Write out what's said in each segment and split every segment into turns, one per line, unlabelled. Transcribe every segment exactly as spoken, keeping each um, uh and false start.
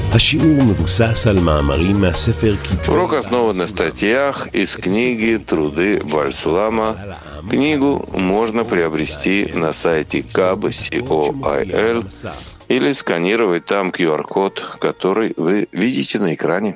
Урок основан на статьях из книги «Труды Бааль-Сулама». Книгу можно приобрести на сайте каб точка ком или сканировать там ку ар-код, который вы видите на экране.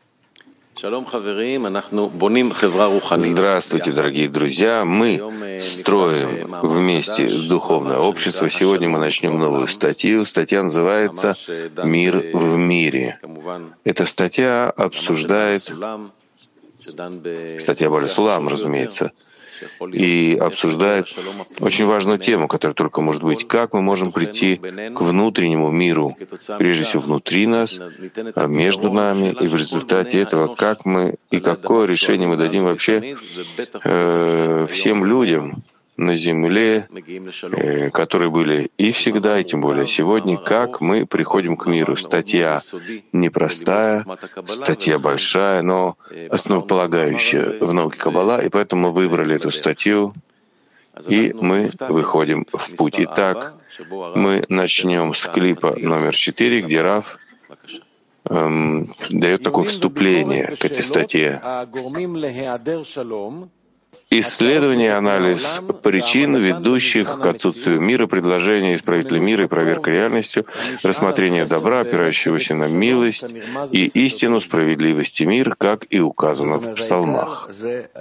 Здравствуйте, дорогие друзья! Мы строим вместе духовное общество. Сегодня мы начнем новую статью. Статья называется «Мир в мире». Эта статья обсуждает, статья Бааль-Сулам, разумеется, и обсуждает очень важную тему, которая только может быть, как мы можем прийти к внутреннему миру, прежде всего внутри нас, между нами, и в результате этого, как мы и какое решение мы дадим вообще э, всем людям на Земле, э, которые были и всегда, и тем более сегодня, как мы приходим к миру. Статья непростая, статья большая, но основополагающая в науке Каббала, и поэтому мы выбрали эту статью, и мы выходим в путь. Итак, мы начнем с клипа номер четыре, где Рав эм, дает такое вступление к этой статье. Исследование и анализ причин, ведущих к отсутствию мира, предложения исправителя мира и проверка реальностью, рассмотрение добра, опирающегося на милость и истину, справедливости мир, как и указано в псалмах.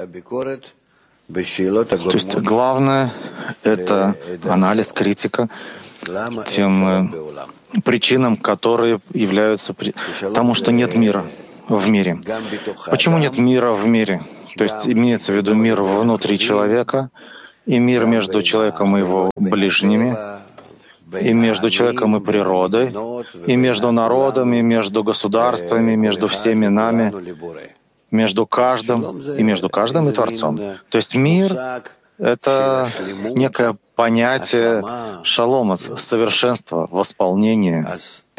То есть главное — это анализ, критика тем причинам, которые являются при... тому, что нет мира в мире. Почему нет мира в мире? То есть имеется в виду мир внутри человека, и мир между человеком и его ближними, и между человеком и природой, и между народами, и между государствами, между всеми нами, между каждым, и между каждым и Творцом. То есть мир — это некое понятие шалома, совершенства, восполнения.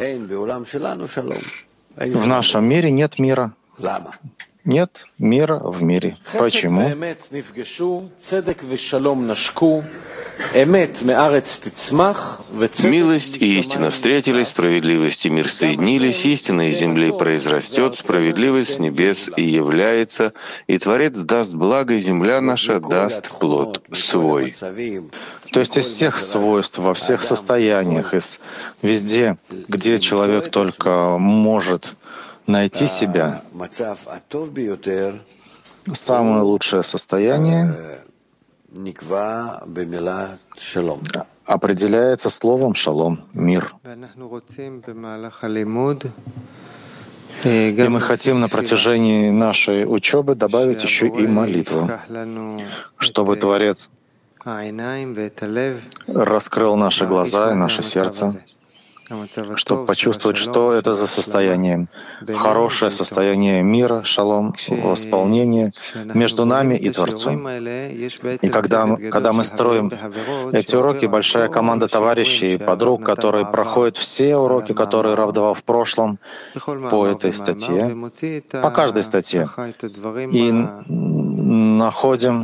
В нашем мире нет мира. Нет мира в мире. Почему?
Милость и истина встретились, справедливость и мир соединились, истина из земли произрастет, справедливость с небес и является, и Творец даст благо, и земля наша даст плод свой.
То есть из всех свойств, во всех состояниях, из везде, где человек только может найти себя, самое лучшее состояние определяется словом «шалом» — «мир». И мы хотим на протяжении нашей учебы добавить еще и молитву, чтобы Творец раскрыл наши глаза и наше сердце, чтобы почувствовать, что это за состояние. Хорошее состояние мира, шалом, восполнение между нами и Творцом. И когда, когда мы строим эти уроки, большая команда товарищей и подруг, которые проходят все уроки, которые Рав давал в прошлом по этой статье, по каждой статье, и находим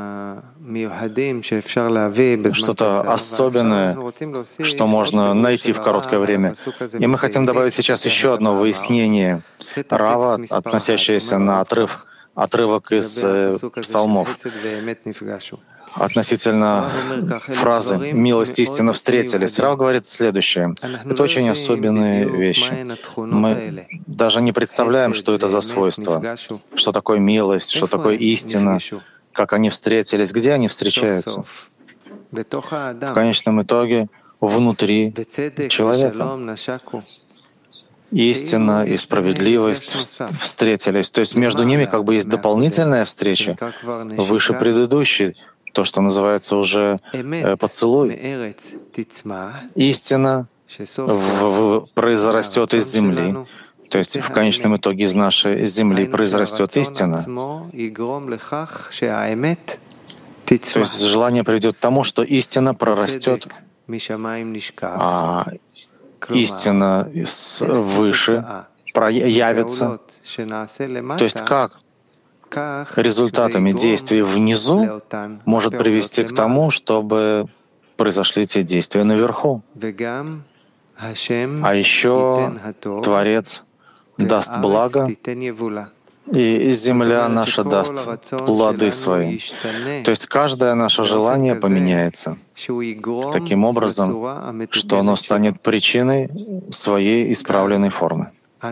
что-то особенное, что можно найти в короткое время. И мы хотим добавить сейчас еще одно выяснение Рава, относящееся на отрыв, отрывок из э, псалмов, относительно фразы «милость и истина встретились». Рав говорит следующее. Это очень особенные вещи. Мы даже не представляем, что это за свойства, что такое милость, что такое истина, как они встретились, где они встречаются. В конечном итоге внутри человека. Истина и справедливость встретились. То есть между ними как бы есть дополнительная встреча, выше предыдущей, то, что называется уже э, поцелуй. Истина в, в, произрастет из земли. То есть в конечном итоге из нашей земли произрастет истина. То есть желание приведет к тому, что истина прорастет, а истина свыше проявится. То есть как результатами действий внизу может привести к тому, чтобы произошли те действия наверху. А еще Творец даст благо, и земля наша даст плоды свои. То есть каждое наше желание поменяется таким образом, что оно станет причиной своей исправленной формы.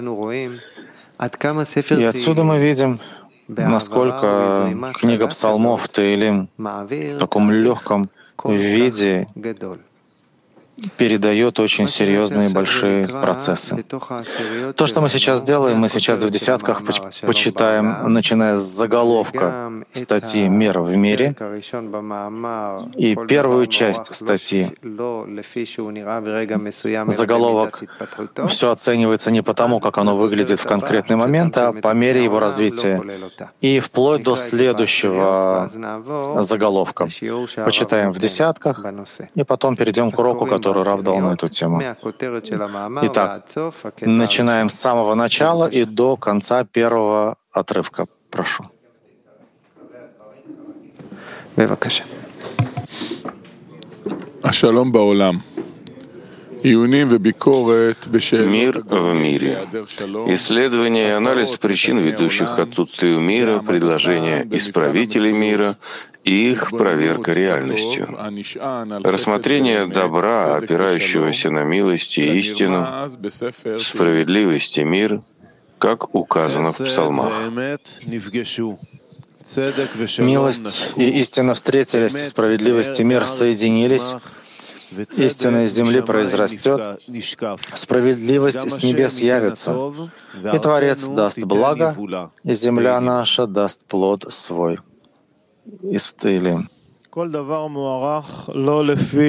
И отсюда мы видим, насколько книга псалмов Теилим в таком легком виде передает очень серьезные большие процессы. То, что мы сейчас делаем, мы сейчас в десятках почитаем, начиная с заголовка статьи «Мир в мире» и первую часть статьи. Заголовок все оценивается не потому, как оно выглядит в конкретный момент, а по мере его развития. И вплоть до следующего заголовка. Почитаем в десятках, и потом перейдем к уроку, который Рав дал на эту тему. Итак, начинаем с самого начала и до конца первого отрывка. Прошу.
Шалом баолам.
Мир в мире. Исследование и анализ причин, ведущих к отсутствию мира, предложения исправителей мира и их проверка реальностью. Рассмотрение добра, опирающегося на милость и истину, справедливость и мир, как указано в псалмах.
Милость и истина встретились, справедливость и мир соединились. Истина из земли произрастет, справедливость с небес явится, и Творец даст благо, и земля наша даст плод свой. Из Теилим.